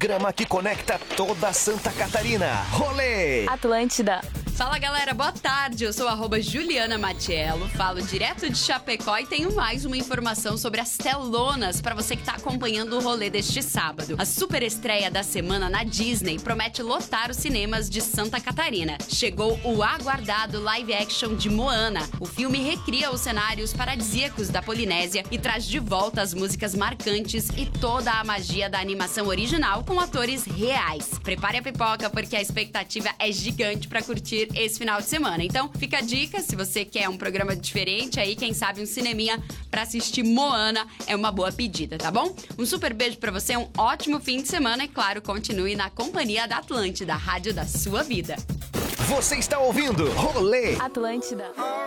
programa que conecta toda Santa Catarina. Rolê Atlântida. Fala galera, boa tarde, eu sou @Juliana Matiello, falo direto de Chapecó e tenho mais uma informação sobre as telonas para você que tá acompanhando o rolê deste sábado. A super estreia da semana na Disney promete lotar os cinemas de Santa Catarina. Chegou o aguardado live action de Moana. O filme recria os cenários paradisíacos da Polinésia e traz de volta as músicas marcantes e toda a magia da animação original com atores reais. Prepare a pipoca porque a expectativa é gigante para curtir esse final de semana. Então, fica a dica, se você quer um programa diferente aí, quem sabe um cineminha pra assistir Moana é uma boa pedida, tá bom? Um super beijo pra você, um ótimo fim de semana e, claro, continue na companhia da Atlântida, a rádio da sua vida. Você está ouvindo Rolê Atlântida.